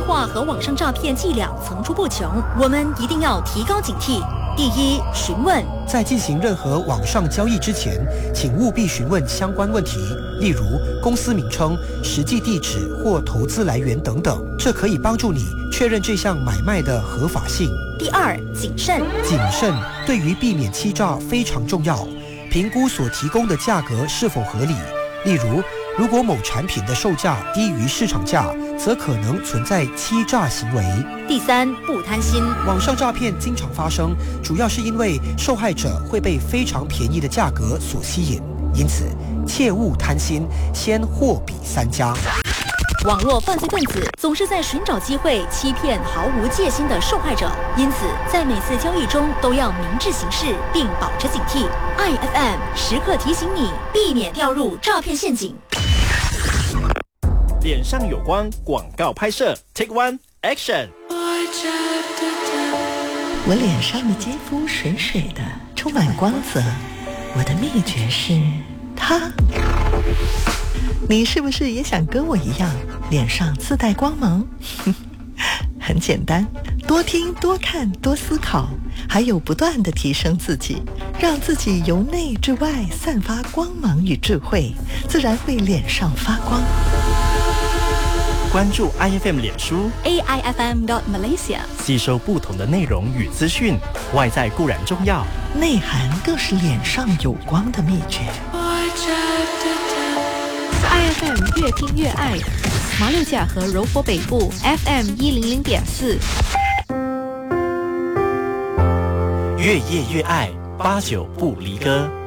话和网上诈骗伎俩层出不穷，我们一定要提高警惕。第一，询问。 在进行任何网上交易之前，请务必询问相关问题，例如公司名称、实际地址或投资来源等等，这可以帮助你确认这项买卖的合法性。 第二，谨慎。 谨慎对于避免欺诈非常重要，评估所提供的价格是否合理。例如果某产品的售价低于市场价，则可能存在欺诈行为。 第三，不贪心。 网上诈骗经常发生，主要是因为受害者会被非常便宜的价格所吸引，因此切勿贪心，先货比三家。 网络犯罪分子总是在寻找机会欺骗毫无戒心的受害者，因此在每次交易中都要明智行事，并保持警惕。IFM 时刻提醒你，避免掉入诈骗陷阱。 脸上有光广告拍摄 Take One Action。 我脸上的肌肤水水的，充满光泽，我的秘诀是它。你是不是也想跟我一样，脸上自带光芒？很简单，多听多看多思考，还有不断地提升自己，让自己由内至外散发光芒与智慧，自然会脸上发光。 关注 IFM 脸书 AIFM.Malaysia， 吸收不同的内容与资讯，外在固然重要， 内涵更是脸上有光的秘诀。 IFM 越听越爱，马六甲和柔佛北部 FM100.4， 越夜越爱，89不离歌。